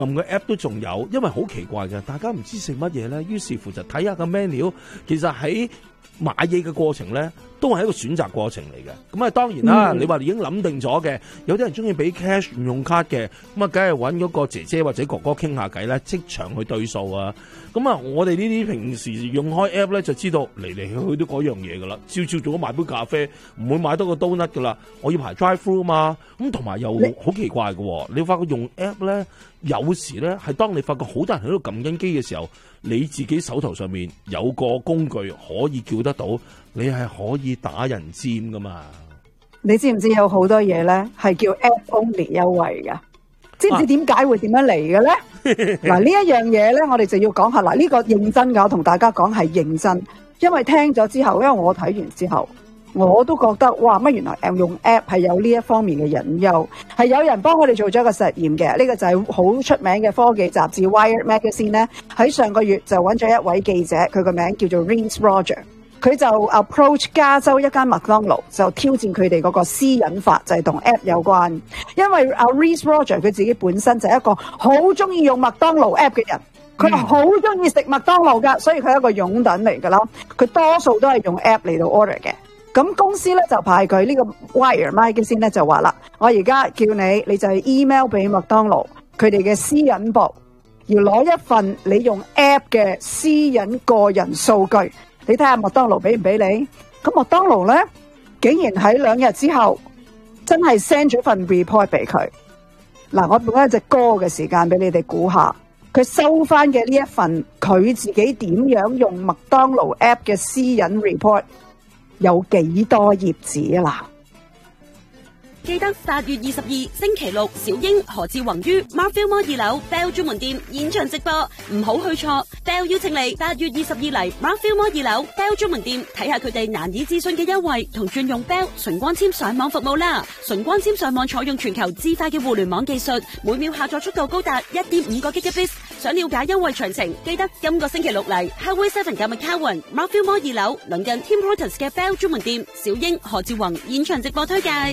個 app 都仲有，因為好奇怪嘅，大家唔知食乜嘢咧，於是乎就睇下個 menu，其實喺買嘢嘅過程咧，都係一個選擇過程嚟嘅。咁啊，當然啦，你話已經諗定咗嘅，有啲人中意俾 cash 唔用卡嘅，咁啊，梗係揾嗰個姐姐或者哥哥傾下偈咧，即場去對數啊。咁啊，我哋呢啲平時用開 app 咧，就知道嚟嚟去去都嗰樣嘢噶啦，朝朝早買杯咖啡，唔會買多個 donut 噶啦。我要排 drive through 嘛，咁同埋又好奇怪嘅，你發覺用 app 咧，有時咧係當你發覺好多人喺度撳緊機嘅時候，你自己手頭上面有個工具可以叫得到，你係可以打人尖噶嘛？ 你知唔知有好多嘢咧係叫 app only 優惠噶？知唔知點解會點樣嚟嘅咧？嗱，呢一樣嘢咧，我哋就要講下。嗱，呢個認真噶，我同大家講係認真，因為聽咗之後，因為我睇完之後，我都覺得哇，乜原來用 app 係有呢一方面嘅隱憂，係有人幫我哋做咗一個實驗嘅。呢個就係好出名嘅科技雜誌 Wired Magazine 咧，喺上個月就揾咗一位記者，佢個名叫做 Reese Roger。佢就 approach 加州一間麥當勞，就挑戰佢哋嗰個私隱法，就係同 app 有關。因為阿 Reese Roger 佢自己本身就係一個好中意用麥當勞 app 嘅人，佢好中意食麥當勞噶，所以佢係一個擁躉嚟噶啦。佢多數都係用 app 嚟到 order 嘅。咁公司咧就派佢呢個 Wire Magazine 咧就話啦，我而家叫你就係 email 俾麥當勞佢哋嘅私隱部，要攞一份你用 app 嘅私隱個人數據。你睇下麥當勞俾唔俾你？咁麥當勞咧，竟然喺2日之後真係 send 咗份 report 俾佢。嗱，我用一隻歌嘅時間俾你哋估下，佢收翻嘅呢一份佢自己點樣用麥當勞 app 嘅私隱 report 有幾多頁紙啊啦？ 記得8月22星期六，小英何志宏於 Marvel Mall 2樓 Bell 專門店現場直播，唔好去錯。Bell 邀請你8月22嚟 Marvel Mall 2樓 Bell 專門店睇下佢哋難以置信嘅優惠同轉用 Bell 純光纖上網服務啦。純光纖上網採用全球至快嘅互聯網技術，每秒下載速度高達 1.5 個 Gigabit。想了解優惠詳情，記得今個星期六嚟 Highway 7嘅 McCowan Marvel Mall 2樓鄰近 Tim Hortons 嘅 Bell 專門店，小英何志宏現場直播推介。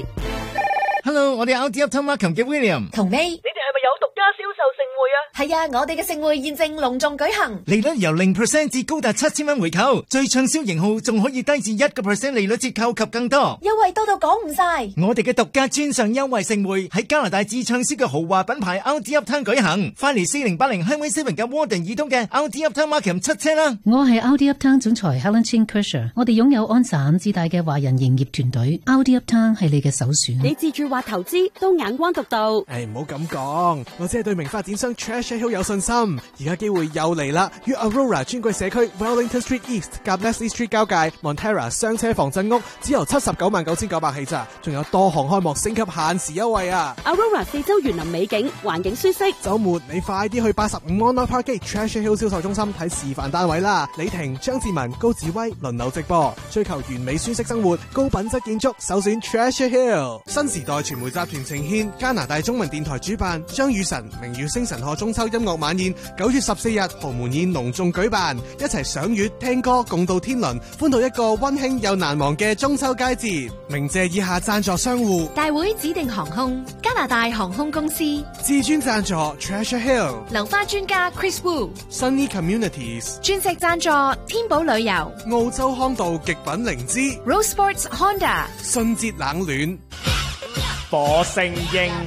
Hello， 我哋 Audi Uptown Markham 嘅 William 同 May， 你哋係咪有獨家銷售盛會啊？ 係啊，我哋嘅盛會現正隆重舉行， 利率由 0% 至高達7000蚊回購，最暢銷型號仲可以低至1% 利率折扣及更多， 優惠多到講唔晒。 我哋嘅獨家專上優惠盛會喺加拿大至暢銷嘅豪華品牌 Audi Uptown 舉行，快嚟4080 Highway 7嘅 Warden 以東嘅 Audi Uptown Markham 出車啦！ 我係 Audi Uptown 總裁 Helen Chin Kersher， 我哋擁有安省至大嘅華人營業團隊 ，Audi Uptown 係你嘅首選。 你自住或投資都眼光獨到。 唔好咁講，我只係對名發展商 Treasure Hill 有信心。而家機會又嚟啦，於 Aurora 專櫃社區 Wellington Street East 夾 Leslie Street 交界 Montera 雙車防震屋，只由799900起咋，仲有多項開幕升級限時優惠啊 Aurora 四周園林美景，環境舒適。 週末你快啲去85安樂 Park Gate Treasure Hill 銷售中心睇示範單位啦！李婷、張志文、高志威輪流直播，追求完美舒適生活，高品質建築，首選 Treasure Hill。新時代傳媒集團呈獻加拿大中文電台主辦張雨晨明月星辰賀中秋音樂晚宴，9月14日豪門宴隆重舉辦，一齊賞月聽歌共度天倫，歡度一個溫馨又難忘嘅中秋佳節。鳴謝以下贊助商戶： 大會指定航空、加拿大航空公司、 至尊贊助 Treasure Hill、 流花專家 Chris Wu、Sunny Communities、 鑽石贊助天寶旅遊、 澳洲康道極品靈芝、 Rose Sports Honda、 信捷冷暖、 火星鷹。